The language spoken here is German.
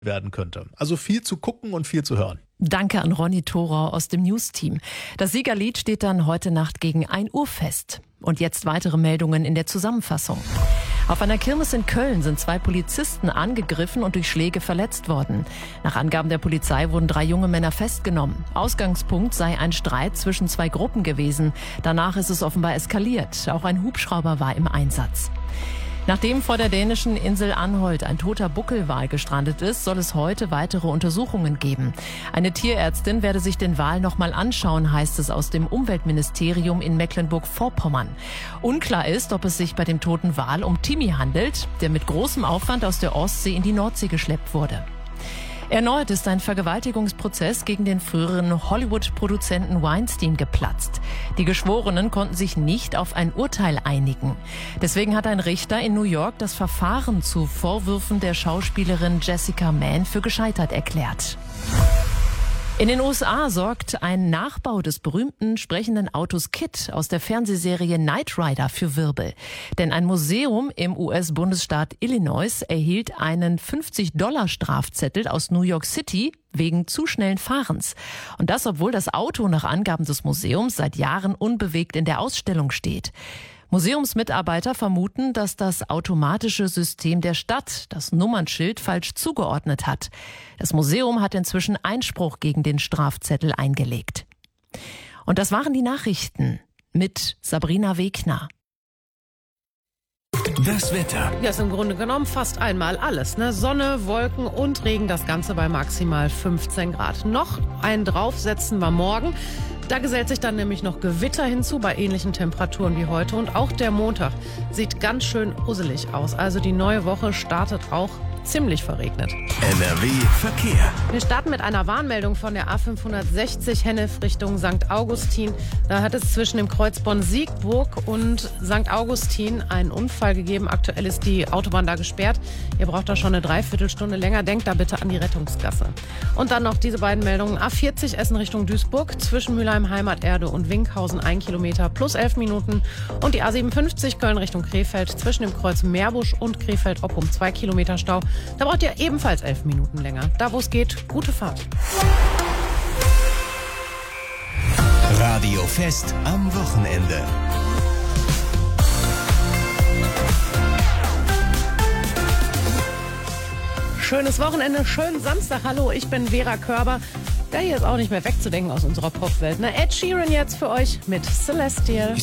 werden könnte. Also viel zu gucken und viel zu hören. Danke an Ronny Thorau aus dem News-Team. Das Siegerlied steht dann heute Nacht gegen 1 Uhr fest. Und jetzt weitere Meldungen in der Zusammenfassung. Auf einer Kirmes in Köln sind 2 Polizisten angegriffen und durch Schläge verletzt worden. Nach Angaben der Polizei wurden 3 junge Männer festgenommen. Ausgangspunkt sei ein Streit zwischen 2 Gruppen gewesen. Danach ist es offenbar eskaliert. Auch ein Hubschrauber war im Einsatz. Nachdem vor der dänischen Insel Anholt ein toter Buckelwal gestrandet ist, soll es heute weitere Untersuchungen geben. Eine Tierärztin werde sich den Wal noch mal anschauen, heißt es aus dem Umweltministerium in Mecklenburg-Vorpommern. Unklar ist, ob es sich bei dem toten Wal um Timmy handelt, der mit großem Aufwand aus der Ostsee in die Nordsee geschleppt wurde. Erneut ist ein Vergewaltigungsprozess gegen den früheren Hollywood-Produzenten Weinstein geplatzt. Die Geschworenen konnten sich nicht auf ein Urteil einigen. Deswegen hat ein Richter in New York das Verfahren zu Vorwürfen der Schauspielerin Jessica Mann für gescheitert erklärt. In den USA sorgt ein Nachbau des berühmten sprechenden Autos KITT aus der Fernsehserie Knight Rider für Wirbel. Denn ein Museum im US-Bundesstaat Illinois erhielt einen $50 aus New York City wegen zu schnellen Fahrens. Und das, obwohl das Auto nach Angaben des Museums seit Jahren unbewegt in der Ausstellung steht. Museumsmitarbeiter vermuten, dass das automatische System der Stadt das Nummernschild falsch zugeordnet hat. Das Museum hat inzwischen Einspruch gegen den Strafzettel eingelegt. Und das waren die Nachrichten mit Sabrina Wegner. Das Wetter. Ja, ist im Grunde genommen fast einmal alles, ne? Sonne, Wolken und Regen, das Ganze bei maximal 15 Grad. Noch einen draufsetzen wir morgen. Da gesellt sich dann nämlich noch Gewitter hinzu bei ähnlichen Temperaturen wie heute. Und auch der Montag sieht ganz schön usselig aus. Also die neue Woche startet auch ziemlich verregnet. NRW Verkehr. Wir starten mit einer Warnmeldung von der A560 Hennef Richtung St. Augustin. Da hat es zwischen dem Kreuz Bonn-Siegburg und St. Augustin einen Unfall gegeben. Aktuell ist die Autobahn da gesperrt. Ihr braucht da schon eine Dreiviertelstunde länger. Denkt da bitte an die Rettungsgasse. Und dann noch diese beiden Meldungen. A40 Essen Richtung Duisburg. Zwischen Mülheim Heimaterde und Winkhausen 1 Kilometer plus 11 Minuten. Und die A57 Köln Richtung Krefeld. Zwischen dem Kreuz Meerbusch und Krefeld-Oppum 2 Kilometer Stau. Da braucht ihr ebenfalls 11 Minuten länger. Da, wo es geht, gute Fahrt. Radio Fest am Wochenende. Schönes Wochenende, schönen Samstag. Hallo, ich bin Vera Körber. Der hier ist auch nicht mehr wegzudenken aus unserer Popwelt. Ed Sheeran jetzt für euch mit Celestial.